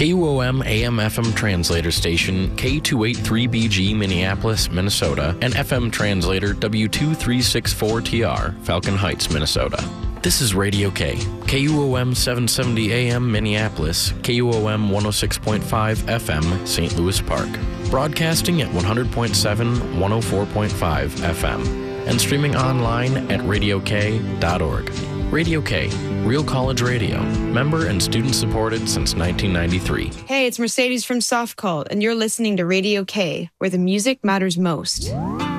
KUOM AM/FM translator station K283BG Minneapolis, Minnesota, and FM translator W2364TR Falcon Heights, Minnesota. This is Radio K, KUOM 770 AM Minneapolis, KUOM 106.5 FM St. Louis Park, broadcasting at 100.7, 104.5 FM, and streaming online at radiok.org. Radio K, Real College Radio, member and student supported since 1993. Hey, it's Mercedes from Soft Cult, and you're listening to Radio K, where the music matters most.